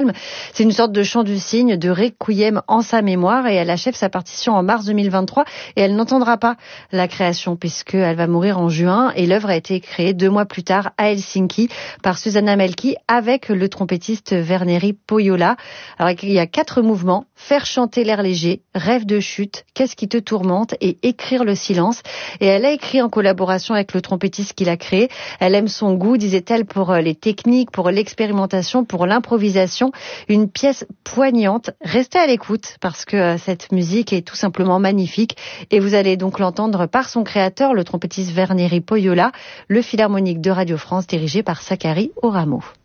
Requiem. C'est une sorte de chant du cygne, de requiem en sa mémoire, et elle achève sa partition en mars 2023 et elle n'entendra pas la création puisqu'elle va mourir en juin, et l'œuvre a été créée 2 mois plus tard à Helsinki par Susanna Melki avec le trompettiste Verneri Pohjola. Alors il y a 4 mouvements: faire chanter l'air léger, rêve de chute, qu'est-ce qui te tourmente et écrire le silence. Et elle a écrit en collaboration avec le trompettiste qui l'a créé. Elle aime son goût, disait-elle, pour les techniques, pour l'expérimentation, pour l'improvisation. Une pièce poignante. Restez à l'écoute parce que cette musique est tout simplement magnifique, et vous allez donc l'entendre par son créateur, le trompettiste Verneri Pohjola, le Philharmonique de Radio France dirigé par Sakari Oramo.